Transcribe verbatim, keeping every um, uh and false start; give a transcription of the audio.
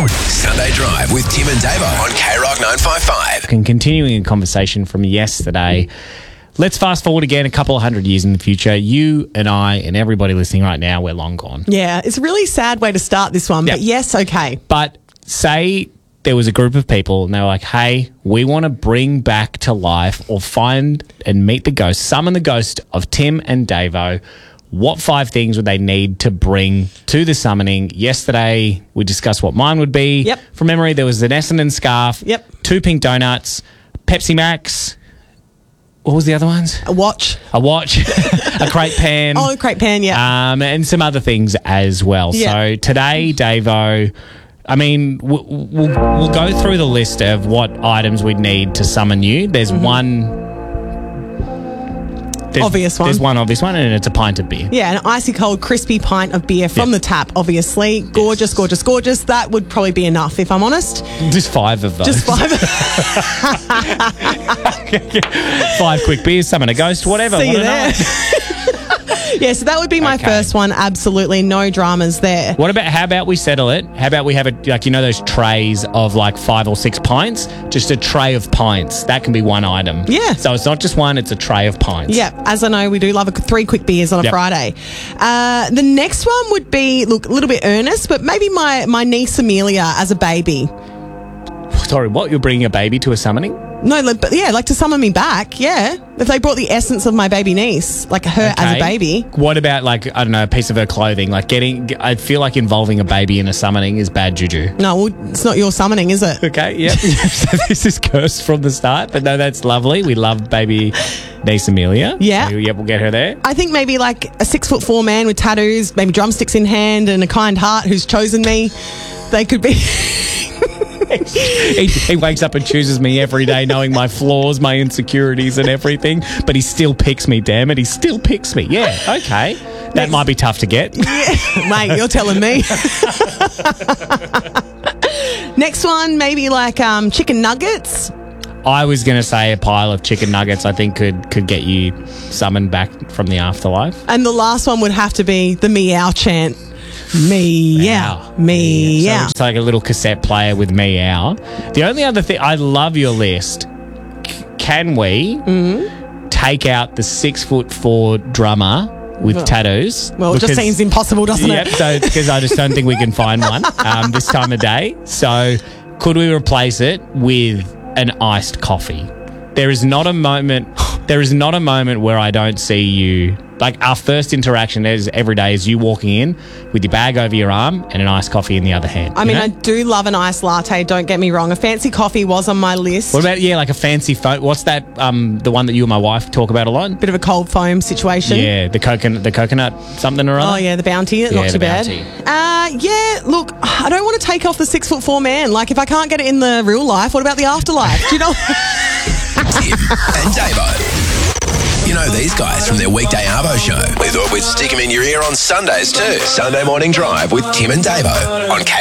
Sunday Drive with Tim and Davo on K Rock nine five five. And continuing a conversation from yesterday, let's fast forward again a couple of hundred years in the future. You and I and everybody listening right now, we're long gone. Yeah, it's a really sad way to start this one, Yep. but yes, okay. But say there was a group of people and they were like, hey, we want to bring back to life or find and meet the ghost, summon the ghost of Tim and Davo. What five things would they need to bring to the summoning? Yesterday, we discussed what mine would be. Yep. From memory, there was an Essendon scarf, Yep. two pink donuts, Pepsi Max. What was the other ones? A watch. A watch, a crepe pan. Oh, a crepe pan, yeah. Um, and some other things as well. Yeah. So today, Davo, I mean, we'll, we'll, we'll go through the list of what items we'd need to summon you. There's Mm-hmm. one... There's, Obvious one. There's one obvious one, and it's a pint of beer. Yeah, an icy cold, crispy pint of beer from Yep. the tap, obviously. Gorgeous, gorgeous, gorgeous. That would probably be enough, if I'm honest. Just five of those. Just five. Five quick beers, summon a ghost, whatever. See What you a there. night. Yeah, so that would be my Okay. first one. Absolutely no dramas there. What about, how about we settle it? How about we have a, like, you know, those trays of like five or six pints? Just a tray of pints. That can be one item. Yeah. So it's not just one, it's a tray of pints. Yeah, as I know, we do love a, three quick beers on a Yep. Friday. Uh, the next one would be, look, a little bit earnest, but maybe my, my niece Amelia as a baby. Sorry, what? You're bringing a baby to a summoning? No, like, but yeah, like to summon me back, yeah. If they brought the essence of my baby niece, like her as a Okay. baby. What about, like, I don't know, a piece of her clothing? Like getting, I feel like involving a baby in a summoning is bad juju. No, well, it's not your summoning, is it? Okay, yep. So this is cursed from the start, but no, that's lovely. We love baby niece Amelia. Yeah. So, yep, we'll get her there. I think maybe like a six foot four man with tattoos, maybe drumsticks in hand and a kind heart who's chosen me. They could be... he, he wakes up and chooses me every day knowing my flaws, my insecurities and everything, but he still picks me, damn it. He still picks me. Yeah, okay. That Next. might be tough to get. Mate, you're telling me. Next one, maybe like um, chicken nuggets. I was going to say a pile of chicken nuggets I think could, could get you summoned back from the afterlife. And the last one would have to be the meow chant. Meow. So Meow. it's like a little cassette player with meow. The only other thing, I love your list. C- can we Mm-hmm. take out the six foot four drummer with Well- tattoos? Well, it just Because- seems impossible, doesn't Yep, it? so because I just don't think we can find one um, this time of day. So could we replace it with an iced coffee? There is not a moment. There is not a moment where I don't see you. Like our first interaction is every day is you walking in with your bag over your arm and an iced coffee in the other hand. I you mean, know? I do love an iced latte, don't get me wrong. A fancy coffee was on my list. What about yeah, like a fancy phone? What's that? Um, the one that you and my wife talk about a lot. Bit of a cold foam situation. Yeah, the coconut, the coconut something or other. Oh, yeah, the bounty. Yeah, Not the too bad. bounty. Uh, yeah, look, I don't want to take off the six foot four man. Like, if I can't get it in the real life, what about the afterlife? Do you know? Tim and Davo. You know these guys from their weekday Arvo show. We thought we'd stick them in your ear on Sundays too. Sunday Morning Drive with Tim and Davo on K